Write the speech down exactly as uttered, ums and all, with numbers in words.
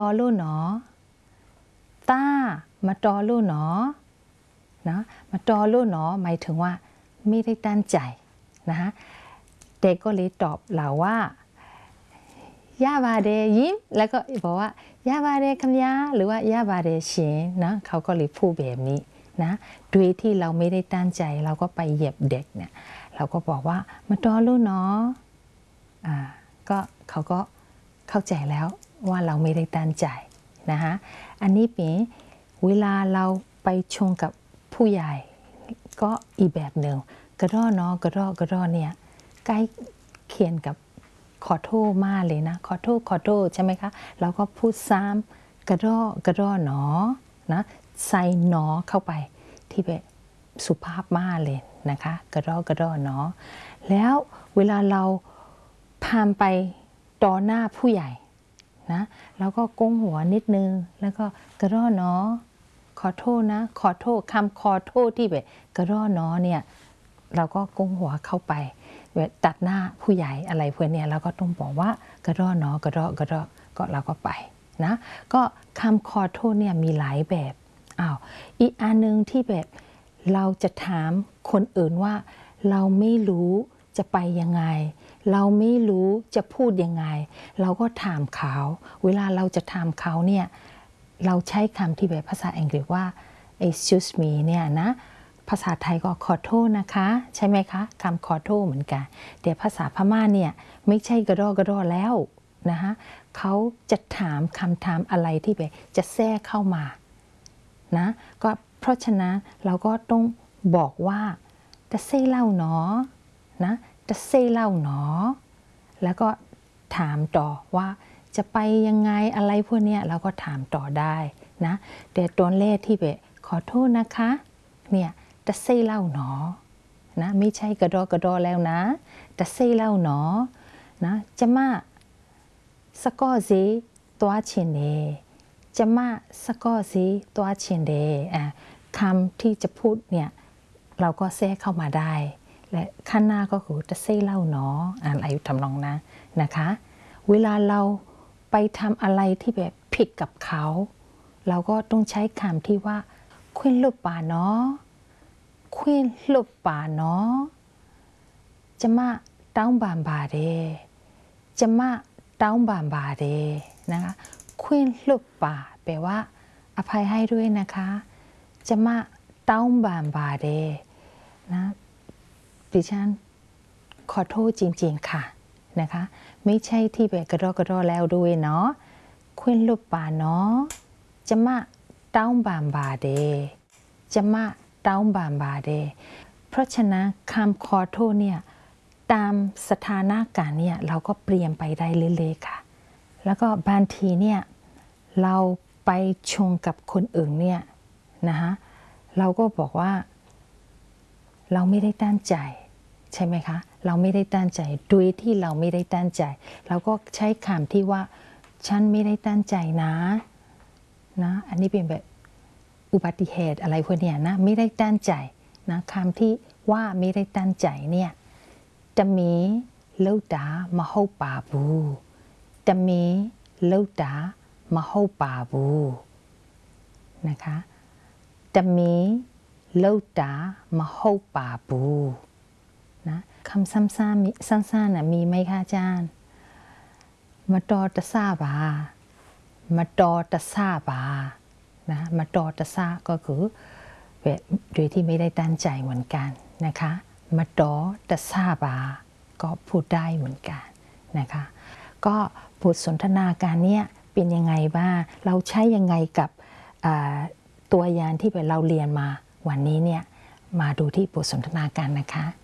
ตอลู่หนอต้ามาตอลู่หนอนะมาตอลู่หนอหมายถึงว่าไม่ได้ตั้งใจนะคะเด็กก็เลยตอบเราว่าย่าบาเดยิ้มแล้วก็บอกว่าย่าบาเดคำยาหรือว่าย่าบาเดเฉียนนะเขาก็เลยพูดแบบนี้นะโดยที่เราไม่ได้ตั้งใจเราก็ไปเหยียบเด็กเนี่ยเราก็บอกว่ามาตอลู่หนออ่าก็เขาก็เข้าใจแล้วว่าเราไม่ได้ตั้งใจนะคะอันนี้เป็นเวลาเราไปชงกับผู้ใหญ่ก็อีกแบบหนึ่งกระรอกเนาะกระรอกกระรอกเนี่ยใกล้เคียงกับขอโทษมากเลยนะขอโทษขอโทษใช่ไหมคะเราก็พูดซ้ำกระรอกกระรอกเนาะนะใส่เนาะเข้าไปที่แบบสุภาพมากเลยนะคะกระรอกกระรอกเนาะแล้วเวลาเราพามไปต่อหน้าผู้ใหญ่นะแล้วก็ก้มหัวนิดนึงแล้วก็กระรอกเนาะขอโทษนะขอโทษคำขอโทษที่แบบกระรอกเนาะเนี่ยเราก็ก้มหัวเข้าไปตัดหน้าผู้ใหญ่อะไรพวกนี้เราก็ต้องบอกว่ากระรอกเนาะกระรอกกระรอกก็เราก็ไปนะก็คำขอโทษเนี่ยมีหลายแบบอ้าวอีกอันนึงที่แบบเราจะถามคนอื่นว่าเราไม่รู้จะไปยังไงเราไม่รู้จะพูดยังไงเราก็ถามเขาเวลาเราจะถามเขาเนี่ยเราใช้คำที่แบบภาษาอังกฤษว่า excuse me เนี่ยนะภาษาไทยก็ขอโทษนะคะใช่ไหมคะคำขอโทษเหมือนกันแต่ภาษาพม่าเนี่ยไม่ใช่กระรอกกระรอกแล้วนะคะเขาจะถามคำถามอะไรที่แบบจะแทรกเข้ามานะก็เพราะฉะนั้นเราก็ต้องบอกว่าจะเซ่เล่าเนาะนะจะเซ่เล่าเนาะแล้วก็ถามต่อว่าจะไปยังไงอะไรพวกนี้เราก็ถามต่อได้นะแต่ตอนแรกที่แบบขอโทษนะคะเนี่ยจะเซ่เล่าเนาะนะไม่ใช่กระดอกระดอแล้วนะจะเซ่เล่าเนาะนะจะมาสกอซีตัวเชนเดจะมาสกอซีตัวเชนเดอ่ะคำที่จะพูดเนี่ยเราก็แทรกเข้ามาได้และข้างหน้าก็คือจะเซ่เล่าเนาะอ่านอายุทำนองนะนะคะเวลาเราไปทำอะไรที่แบบผิดกับเขาเราก็ต้องใช้คำที่ว่าควินลูกป่าเนาะควินลูกป่าเนาะจะมาต้าบานบาเดจะมาต้าบานบาเดนะคะควินลูกป่าแปลว่าอภัยให้ด้วยนะคะจะมาต้าบานบาเดนะดิฉันขอโทษจริงๆค่ะนะคะไม่ใช่ที่แบบกระรอกกระรอแล้วด้วยเนาะควินลูกป่าเนาะจะมาต้าบานบาเดจะมาต้าบานบาเดเพราะฉะนั้นคำขอโทษเนี่ยตามสถานการณ์เนี่ยเราก็เปลี่ยนไปได้เรื่อยๆค่ะแล้วก็บางทีเนี่ยเราไปชงกับคนอื่นเนี่ยนะคะเราก็บอกว่าเราไม่ได้ตั้งใจใช่ไหมคะเราไม่ได้ตั้งใจโดยที่เราไม่ได้ตั้งใจเราก็ใช้คำที่ว่าฉันไม่ได้ตั้งใจนะนะอันนี้เป็นแบบอุบัติเหตุอะไรพวกเนี้ยนะไม่ได้ตั้งใจนะคำที่ว่าไม่ได้ตั้งใจเนี่ยจะมีเล่าดามาเข้าป่าบูจะมีเล่าดามาเข้าป่าบูนะคะจะมีเล่าดามาเข้าป่าบูนะคำซ้ำๆสั้นๆนะมีไหมคะอาจารย์มาตอตะซาบามาตอตะซาบานะมาตอตะซาก็คือแบบโดยที่ไม่ได้ตั้งใจเหมือนกันนะคะมาตอตะซาบาก็พูดได้เหมือนกันนะคะก็บทสนทนาการเนี้ยเป็นยังไงบ้างเราใช้ยังไงกับตัวอย่างที่เราเรียนมาวันนี้เนี่ยมาดูที่บทสนทนาการนะคะ